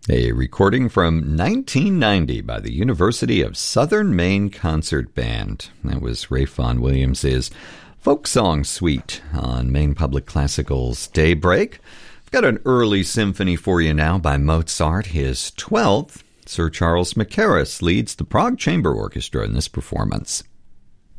A recording from 1990 by the University of Southern Maine Concert Band. That was Ralph Vaughan Williams' folk song suite on Maine Public Classical's Daybreak. I've got an early symphony for you now by Mozart, his 12th. Sir Charles Mackerras leads the Prague Chamber Orchestra in this performance.